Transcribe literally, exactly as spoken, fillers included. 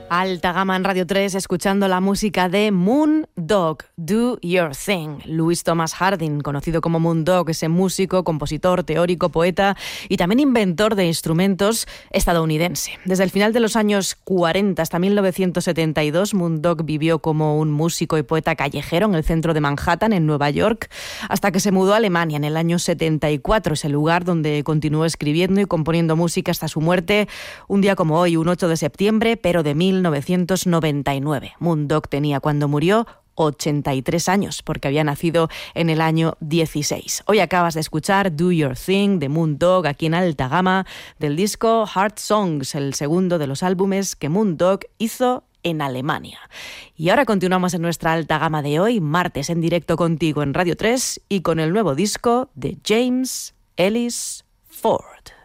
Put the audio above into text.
Alta gama en Radio tres, escuchando la música de Moondog, Do Your Thing. Louis Thomas Harding, conocido como Moondog, ese músico, compositor, teórico, poeta y también inventor de instrumentos estadounidense. Desde el final de los años cuarenta hasta mil novecientos setenta y dos, Moondog vivió como un músico y poeta callejero en el centro de Manhattan, en Nueva York, hasta que se mudó a Alemania en el año setenta y cuatro, ese lugar donde continuó escribiendo y componiendo música hasta su muerte, un día como hoy, un ocho de septiembre, pero de mil novecientos noventa y nueve. Moondog tenía cuando murió ochenta y tres años, porque había nacido en el año dieciséis. Hoy acabas de escuchar Do Your Thing de Moondog, aquí en Alta Gama, del disco Heart Songs, el segundo de los álbumes que Moondog hizo en Alemania. Y ahora continuamos en nuestra Alta Gama de hoy, martes en directo contigo en Radio tres y con el nuevo disco de James Ellis Ford.